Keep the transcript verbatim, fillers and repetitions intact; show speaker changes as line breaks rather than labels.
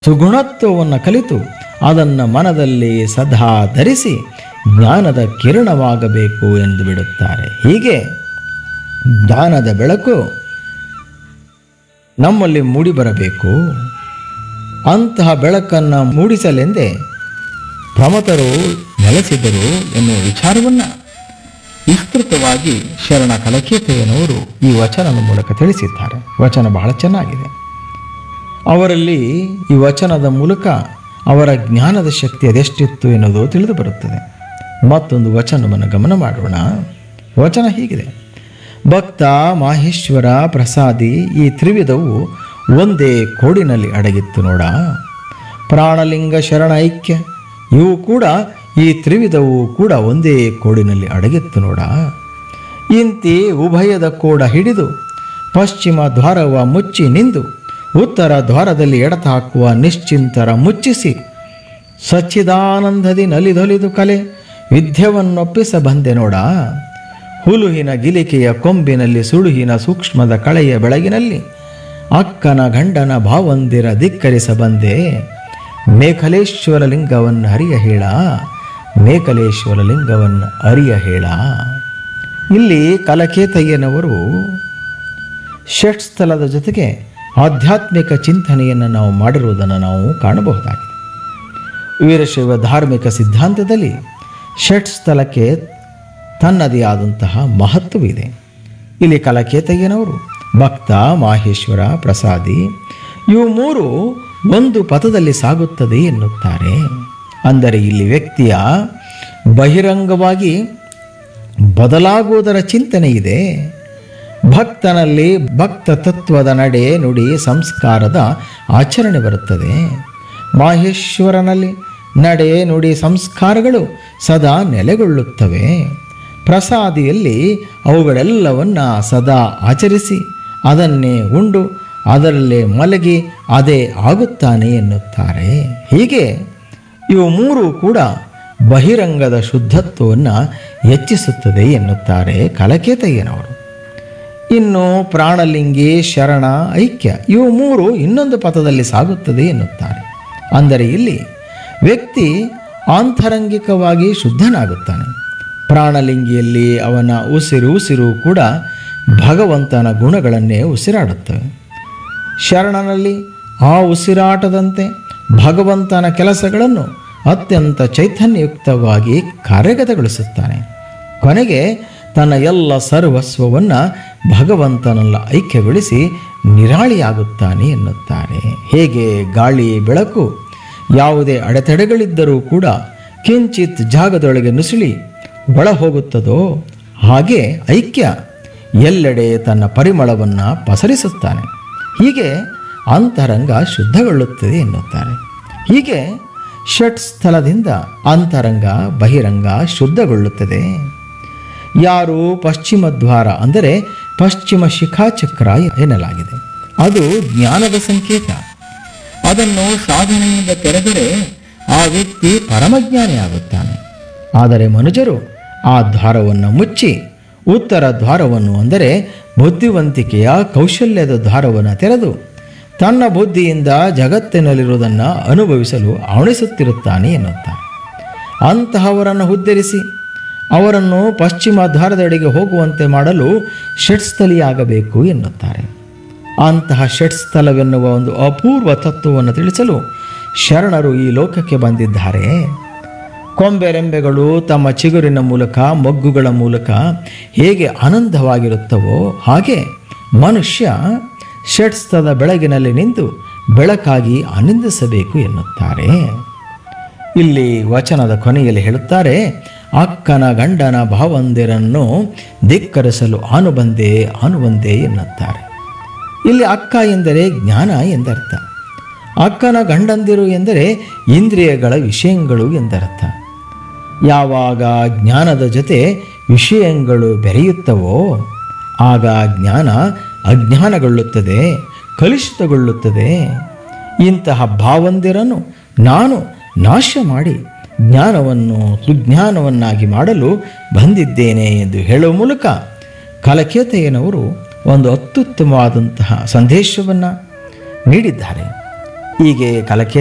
ಸುಗುಣತ್ವವನ್ನು ಕಲಿತು ಅದನ್ನು ಮನದಲ್ಲಿ ಸದಾ ಧರಿಸಿ ಜ್ಞಾನದ ಕಿರಣವಾಗಬೇಕು ಎಂದು ಬಿಡುತ್ತಾರೆ. ಹೀಗೆ ಜ್ಞಾನದ ಬೆಳಕು ನಮ್ಮಲ್ಲಿ ಮೂಡಿಬರಬೇಕು. ಅಂತಹ ಬೆಳಕನ್ನು ಮೂಡಿಸಲೆಂದೇ ಪ್ರಮಥರು ನೆಲೆಸಿದರು ಎನ್ನುವ ವಿಚಾರವನ್ನು ವಿಸ್ತೃತವಾಗಿ ಶರಣ ಕಲಕೇತಯ್ಯನವರು ಈ ವಚನದ ಮೂಲಕ ತಿಳಿಸಿದ್ದಾರೆ. ವಚನ ಬಹಳ ಚೆನ್ನಾಗಿದೆ. ಅವರಲ್ಲಿ ಈ ವಚನದ ಮೂಲಕ ಅವರ ಜ್ಞಾನದ ಶಕ್ತಿ ಅದೆಷ್ಟಿತ್ತು ಎನ್ನುವುದು ತಿಳಿದು ಬರುತ್ತದೆ. ಮತ್ತೊಂದು ವಚನವನ್ನು ಗಮನ ಮಾಡೋಣ. ವಚನ ಹೀಗಿದೆ: ಭಕ್ತ, ಮಾಹೇಶ್ವರ, ಪ್ರಸಾದಿ ಈ ತ್ರಿವಿಧವು ಒಂದೇ ಕೋಡಿನಲ್ಲಿ ಅಡಗಿತ್ತು ನೋಡ. ಪ್ರಾಣಲಿಂಗ, ಶರಣ, ಐಕ್ಯ ಇವು ಕೂಡ ಈ ತ್ರಿವಿಧವು ಕೂಡ ಒಂದೇ ಕೋಡಿನಲ್ಲಿ ಅಡಗಿತ್ತು ನೋಡ. ಇಂತಿ ಉಭಯದ ಕೋಡ ಹಿಡಿದು ಪಶ್ಚಿಮ ದ್ವಾರವ ಮುಚ್ಚಿ ನಿಂದು ಉತ್ತರ ದ್ವಾರದಲ್ಲಿ ಎಡತ ಹಾಕುವ ನಿಶ್ಚಿಂತರ ಮುಚ್ಚಿಸಿ ಸಚ್ಚಿದಾನಂದದಿ ನಲಿದೊಲಿದು ಕಲೆ ವಿದ್ಯವನ್ನೊಪ್ಪಿಸ ಬಂದೆ ನೋಡ. ಹುಲುಹಿನ ಗಿಲಿಕೆಯ ಕೊಂಬಿನಲ್ಲಿ ಸುಳುಹಿನ ಸೂಕ್ಷ್ಮದ ಕಳೆಯ ಬೆಳಗಿನಲ್ಲಿ ಅಕ್ಕನ ಗಂಡನ ಭಾವಂದಿರ ಧಿಕ್ಕರಿಸ ಬಂದೆ. ಮೇಖಲೇಶ್ವರ ಲಿಂಗವನ್ನು ಅರಿಯ ಹೇಳ, ಮೇಖಲೇಶ್ವರ ಲಿಂಗವನ್ನು ಅರಿಯ ಹೇಳ. ಇಲ್ಲಿ ಕಲಕೇತಯ್ಯನವರು ಷಟ್ಸ್ಥಲದ ಜೊತೆಗೆ ಆಧ್ಯಾತ್ಮಿಕ ಚಿಂತನೆಯನ್ನು ನಾವು ಮಾಡಿರುವುದನ್ನು ನಾವು ಕಾಣಬಹುದಾಗಿದೆ. ವೀರಶೈವ ಧಾರ್ಮಿಕ ಸಿದ್ಧಾಂತದಲ್ಲಿ ಷಟ್ಸ್ಥಲಕ್ಕೆ ತನ್ನದೇ ಆದಂತಹ ಮಹತ್ವವಿದೆ. ಇಲ್ಲಿ ಕಲಕೇತಯ್ಯನವರು ಭಕ್ತ, ಮಾಹೇಶ್ವರ, ಪ್ರಸಾದಿ ಇವು ಮೂರು ಒಂದು ಪಥದಲ್ಲಿ ಸಾಗುತ್ತದೆ ಎನ್ನುತ್ತಾರೆ. ಅಂದರೆ ಇಲ್ಲಿ ವ್ಯಕ್ತಿಯ ಬಹಿರಂಗವಾಗಿ ಬದಲಾಗುವುದರ ಚಿಂತನೆ ಇದೆ. ಭಕ್ತನಲ್ಲಿ ಭಕ್ತ ತತ್ವದ ನಡೆ, ನುಡಿ, ಸಂಸ್ಕಾರದ ಆಚರಣೆ ಬರುತ್ತದೆ. ಮಾಹೇಶ್ವರನಲ್ಲಿ ನಡೆ, ನುಡಿ, ಸಂಸ್ಕಾರಗಳು ಸದಾ ನೆಲೆಗೊಳ್ಳುತ್ತವೆ. ಪ್ರಸಾದಿಯಲ್ಲಿ ಅವುಗಳೆಲ್ಲವನ್ನು ಸದಾ ಆಚರಿಸಿ ಅದನ್ನೇ ಉಂಡು ಅದರಲ್ಲೇ ಮಲಗಿ ಅದೇ ಆಗುತ್ತಾನೆ ಎನ್ನುತ್ತಾರೆ. ಹೀಗೆ ಇವು ಮೂರು ಕೂಡ ಬಹಿರಂಗದ ಶುದ್ಧತ್ವವನ್ನು ಹೆಚ್ಚಿಸುತ್ತದೆ ಎನ್ನುತ್ತಾರೆ ಕಲಕೇತಯ್ಯನವರು. ಇನ್ನು ಪ್ರಾಣಲಿಂಗಿ, ಶರಣ, ಐಕ್ಯ ಇವು ಮೂರು ಇನ್ನೊಂದು ಪಥದಲ್ಲಿ ಸಾಗುತ್ತದೆ ಎನ್ನುತ್ತಾರೆ. ಅಂದರೆ ಇಲ್ಲಿ ವ್ಯಕ್ತಿ ಆಂತರಂಗಿಕವಾಗಿ ಶುದ್ಧನಾಗುತ್ತಾನೆ. ಪ್ರಾಣಲಿಂಗಿಯಲ್ಲಿ ಅವನ ಉಸಿರು ಉಸಿರು ಕೂಡ ಭಗವಂತನ ಗುಣಗಳನ್ನೇ ಉಸಿರಾಡುತ್ತವೆ. ಶರಣನಲ್ಲಿ ಆ ಉಸಿರಾಟದಂತೆ ಭಗವಂತನ ಕೆಲಸಗಳನ್ನು ಅತ್ಯಂತ ಚೈತನ್ಯಯುಕ್ತವಾಗಿ ಕಾರ್ಯಗತಗೊಳಿಸುತ್ತಾನೆ. ಕೊನೆಗೆ ತನ್ನ ಎಲ್ಲ ಸರ್ವಸ್ವವನ್ನು ಭಗವಂತನೆಲ್ಲ ಐಕ್ಯಗೊಳಿಸಿ ನಿರಾಳಿಯಾಗುತ್ತಾನೆ ಎನ್ನುತ್ತಾರೆ. ಹೇಗೆ ಗಾಳಿ, ಬೆಳಕು ಯಾವುದೇ ಅಡೆತಡೆಗಳಿದ್ದರೂ ಕೂಡ ಕಿಂಚಿತ್ ಜಾಗದೊಳಗೆ ನುಸುಳಿ ಒಳ ಹೋಗುತ್ತದೋ ಹಾಗೆ ಐಕ್ಯ ಎಲ್ಲೆಡೆ ತನ್ನ ಪರಿಮಳವನ್ನು ಪಸರಿಸುತ್ತಾನೆ. ಹೀಗೆ ಅಂತರಂಗ ಶುದ್ಧಗೊಳ್ಳುತ್ತದೆ ಎನ್ನುತ್ತಾರೆ. ಹೀಗೆ ಷಟ್ ಸ್ಥಳದಿಂದ ಅಂತರಂಗ ಬಹಿರಂಗ ಶುದ್ಧಗೊಳ್ಳುತ್ತದೆ. ಯಾರು ಪಶ್ಚಿಮ ದ್ವಾರ ಅಂದರೆ ಪಶ್ಚಿಮ ಶಿಖಾಚಕ್ರ ಎನ್ನಲಾಗಿದೆ. ಅದು ಜ್ಞಾನದ ಸಂಕೇತ. ಅದನ್ನು ಸಾಧನೆಯಿಂದ ತೆರೆದರೆ ಆ ವ್ಯಕ್ತಿ ಪರಮಜ್ಞಾನಿ ಆಗುತ್ತಾನೆ. ಆದರೆ ಮನುಜರು ಆ ದ್ವಾರವನ್ನು ಮುಚ್ಚಿ ಉತ್ತರ ದ್ವಾರವನ್ನು ಅಂದರೆ ಬುದ್ಧಿವಂತಿಕೆಯ ಕೌಶಲ್ಯದ ದ್ವಾರವನ್ನು ತೆರೆದು ತನ್ನ ಬುದ್ಧಿಯಿಂದ ಜಗತ್ತಿನಲ್ಲಿರುವುದನ್ನು ಅನುಭವಿಸಲು ಅವಣಿಸುತ್ತಿರುತ್ತಾನೆ ಎನ್ನುತ್ತಾರೆ. ಅಂತಹವರನ್ನು ಉದ್ಧರಿಸಿ ಅವರನ್ನು ಪಶ್ಚಿಮ ದ್ವಾರದೆಡೆಗೆ ಹೋಗುವಂತೆ ಮಾಡಲು ಷಟ್ಸ್ಥಲಿಯಾಗಬೇಕು ಎನ್ನುತ್ತಾರೆ. ಅಂತಹ ಷಟ್ಸ್ಥಲವೆನ್ನುವ ಒಂದು ಅಪೂರ್ವ ತತ್ವವನ್ನು ತಿಳಿಸಲು ಶರಣರು ಈ ಲೋಕಕ್ಕೆ ಬಂದಿದ್ದಾರೆ. ಕೊಂಬೆರೆಂಬೆಗಳು ತಮ್ಮ ಚಿಗುರಿನ ಮೂಲಕ, ಮೊಗ್ಗುಗಳ ಮೂಲಕ ಹೇಗೆ ಆನಂದವಾಗಿರುತ್ತವೋ ಹಾಗೆ ಮನುಷ್ಯ ಷಟ್ಸ್ಥದ ಬೆಳಗಿನಲ್ಲಿ ನಿಂತು ಬೆಳಕಾಗಿ ಆನಂದಿಸಬೇಕು ಎನ್ನುತ್ತಾರೆ. ಇಲ್ಲಿ ವಚನದ ಕೊನೆಯಲ್ಲಿ ಹೇಳುತ್ತಾರೆ, ಅಕ್ಕನ ಗಂಡನ ಭಾವಂದಿರನ್ನು ಧಿಕ್ಕರಿಸಲು ಆನುಬಂದೆ ಆನುಬಂದೆ ಎನ್ನುತ್ತಾರೆ. ಇಲ್ಲಿ ಅಕ್ಕ ಎಂದರೆ ಜ್ಞಾನ ಎಂದರ್ಥ. ಅಕ್ಕನ ಗಂಡಂದಿರು ಎಂದರೆ ಇಂದ್ರಿಯಗಳ ವಿಷಯಗಳು ಎಂದರ್ಥ. ಯಾವಾಗ ಜ್ಞಾನದ ಜೊತೆ ವಿಷಯಗಳು ಬೆರೆಯುತ್ತವೋ ಆಗ ಜ್ಞಾನ ಅಜ್ಞಾನಗೊಳ್ಳುತ್ತದೆ, ಕಲುಷಿತಗೊಳ್ಳುತ್ತದೆ. ಇಂತಹ ಭಾವಂದಿರನ್ನು ನಾನು ನಾಶ ಮಾಡಿ ಜ್ಞಾನವನ್ನು ಸುಜ್ಞಾನವನ್ನಾಗಿ ಮಾಡಲು ಬಂದಿದ್ದೇನೆ ಎಂದು ಹೇಳುವ ಮೂಲಕ ಕಲಕೇತಯ್ಯನವರು ಒಂದು ಅತ್ಯುತ್ತಮವಾದಂತಹ ಸಂದೇಶವನ್ನು ನೀಡಿದ್ದಾರೆ. ಹೀಗೆ ಕಲಕೆ